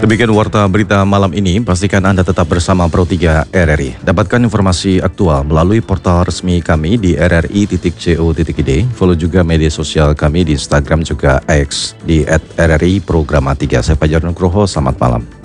Demikian warta berita malam ini, pastikan Anda tetap bersama Pro 3 RRI. Dapatkan informasi aktual melalui portal resmi kami di rri.co.id. Follow juga media sosial kami di Instagram juga X di @rri Programa 3. Saya Fajar Nugroho, selamat malam.